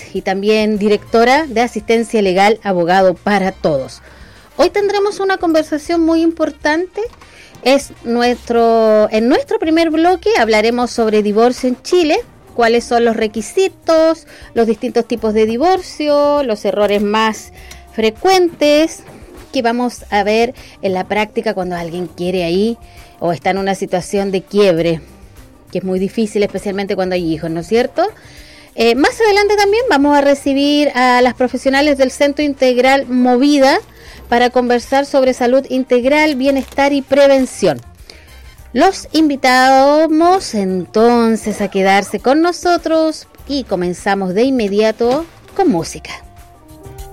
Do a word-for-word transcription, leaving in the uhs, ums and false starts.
y también directora de Asistencia Legal Abogado para Todos. Hoy tendremos una conversación muy importante. Es nuestro, en nuestro primer bloque hablaremos sobre divorcio en Chile, cuáles son los requisitos, los distintos tipos de divorcio, los errores más frecuentes que vamos a ver en la práctica cuando alguien quiere ahí o está en una situación de quiebre, que es muy difícil, especialmente cuando hay hijos, ¿no es cierto? Eh, más adelante también vamos a recibir a las profesionales del Centro Integral Movida para conversar sobre salud integral, bienestar y prevención. Los invitamos entonces a quedarse con nosotros y comenzamos de inmediato con música.